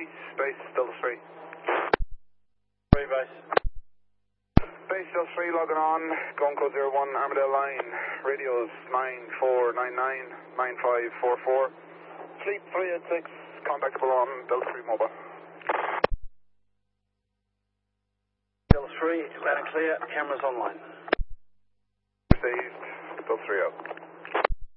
base, Delta 3. 3 base. Base Delta 3 logging on, going code 01, Armadale line, radios 9499, 9544. Sleep 386, contactable on Delta 3 mobile. Delta 3, loud and clear, cameras online. Received, Delta 3 out.